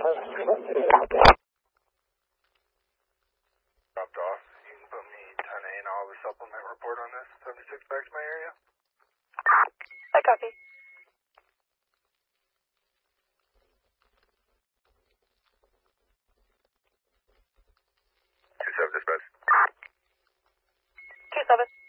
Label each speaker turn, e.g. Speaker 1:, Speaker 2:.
Speaker 1: Dropped off. You can put me 10A and I'll have a supplement report on this. 76 back to my area.
Speaker 2: I copy.
Speaker 1: 27 dispatch.
Speaker 2: 27.